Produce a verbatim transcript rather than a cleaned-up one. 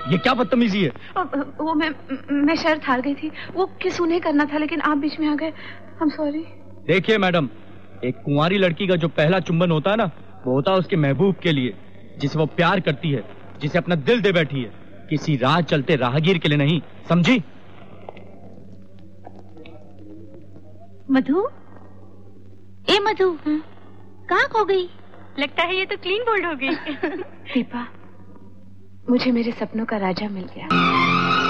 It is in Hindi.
ये क्या बदतमीजी है? वो मैं मैं शर्त हार गई थी, वो किस उन्हें करना था, लेकिन आप बीच में आ गए। I'm sorry। देखिए मैडम, एक कुंवारी लड़की का जो पहला चुंबन होता है ना, वो होता है उसके महबूब के लिए, जिसे वो प्यार करती है, जिसे अपना दिल दे बैठी है, किसी राह चलते राहगीर के लिए नहीं, समझी? मधु, ए मधु, कहाँ खो गई? लगता है ये तो क्लीन बोल्ड हो गई। दीपा, मुझे मेरे सपनों का राजा मिल गया।